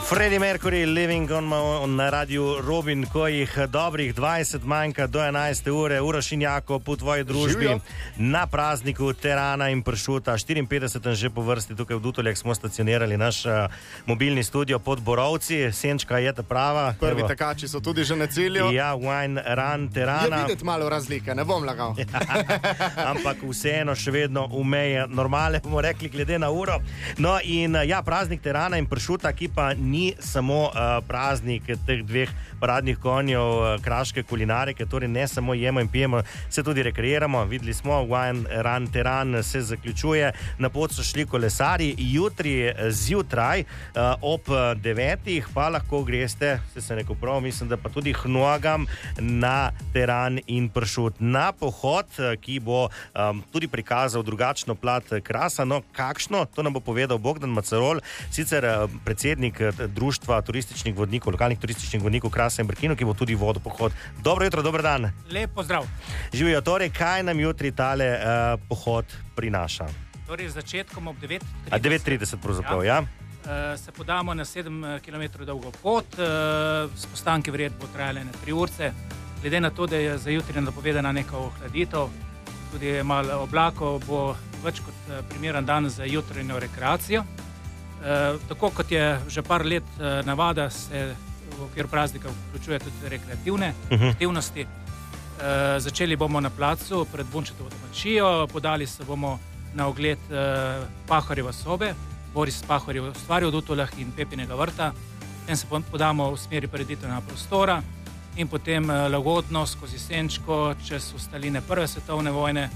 Freddie Mercury, Living on na radiju Robin, ko jih dobrih 20 manjka do 11. ure, Uroš in Jakob v tvoji družbi. Živijo. Na prazniku Terana in Pršuta, 54. že po vrsti tukaj v Dutoljah smo stacionirali naš mobilni studio pod Borovci. Senčka je ta prava. Prvi tekači so tudi že na cilju. Ja, Wine Run Terana. Je videti malo razlike, ne bom lagal. Ampak vseeno še vedno umeje normale, bomo rekli, glede na uro. No in ja, praznik Terana in Pršuta, ki pa ni samo praznik teh dveh paradnih konjev kraške kulinarike, torej ne samo jemo in pijemo, se tudi rekreiramo. Videli smo, Wine Run Teran se zaključuje, na pot so šli kolesari, jutri zjutraj ob 9. pa lahko greste, se neko prav, mislim, da pa tudi hnogam na Teran in Pršut. Na pohod, ki bo tudi prikazal drugačno plat Krasa, no kakšno, to nam bo povedal Bogdan Macarol, sicer predsednik društva turističnih vodnikov, lokalnih turističnih vodnikov Krasa in Brkinu, ki bo tudi vodil pohod. Dobro jutro, dober dan. Lep pozdrav. Živijo, torej, kaj nam jutri tale pohod prinaša? Torej, z začetkom ob 9:30. 9:30 pravzaprav, ja. Se podamo na 7 km dolgo pot, s postanki verjetno bo trajale 3 urce. Glede na to, da je za jutri napovedana neka ohladitev, tudi malo oblakov, bo več kot primeren dan za jutranjo rekreacijo. Tako kot je že par let navada, se v okviru praznika vključuje tudi rekreativne aktivnosti. Začeli bomo na placu pred Bunčetovo domačijo, podali se bomo na ogled Pahorjeve sobe, Boris Pahorjev ustvaril v Dutoljah in Pepinega vrta. Potem se podamo v smeri prireditvenega prostora in potem lagodno skozi Senčko čez ostaline Prve svetovne vojne,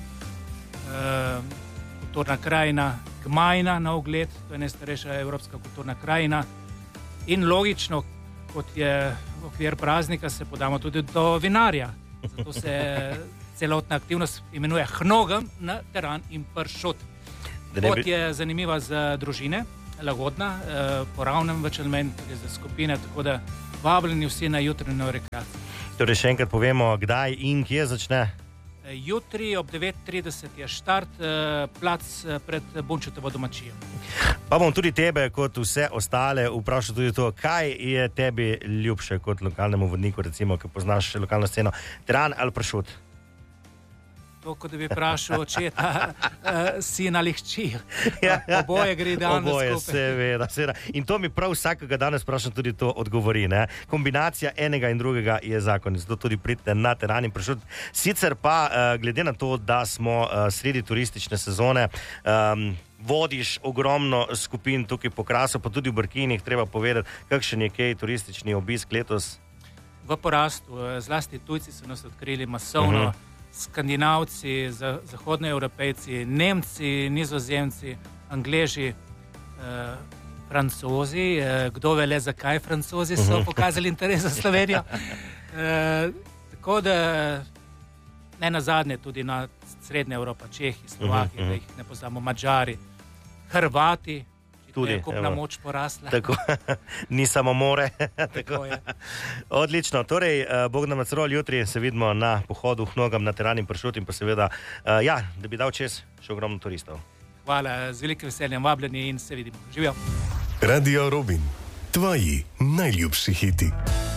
kulturna krajina Gmajna na ogled, to je najstarejša evropska kulturna krajina. In logično, kot je okvir praznika, se podamo tudi do vinarja. Zato se celotna aktivnost imenuje Hnogam na Teran in Pršut. Pot je zanimiva za družine, lagodna, po ravnem več ali manj, tudi za skupine, tako da vabljeni vsi na jutranjo rekreacijo. Torej še enkrat povemo, kdaj in kje začne? Jutri ob 9:30 je štart, plac pred Bunčetovo domačijo. Pa bom tudi tebe, kot vse ostale, vprašal tudi to, kaj je tebi ljubše kot lokalnemu vodniku, recimo, ki poznaš lokalno sceno, Teran ali Pršut? To, kot da bi vprašal očeta, sin ali hči. Oboje gre danes oboje, skupaj. seveda. In to mi prav vsakega danes vprašam tudi to odgovori. Ne? Kombinacija enega in drugega je zakon. Zato tudi pridite na Teran in Pršut. Sicer pa, glede na to, da smo sredi turistične sezone, vodiš ogromno skupin tukaj po Krasu, pa tudi v Brkinih, treba povedati, kakšen je kaj turistični obisk letos? V porastu, zlasti tujci so nas odkrili masovno, Skandinavci, zahodnoevropejci, Nemci, Nizozemci, Angleži, Francozi, kdo ve le zakaj Francozi so pokazali interes za Slovenijo. Tako da ne nazadnje tudi na Srednja Evropa, Čehi, Slovaki, da jih ne poznamo, Madžari, Hrvati, tudi je kupna moč porasla. Tako, ni samo more. Tako je. Odlično, torej Bogdan Macarol, jutri se vidimo na pohodu Hnogam na Teran in Pršut in pa seveda, ja, da bi dal čez še ogromno turistov. Hvala, z velikim veseljem vabljeni in se vidimo. Živijo. Radio Robin, tvoji najljubši hiti.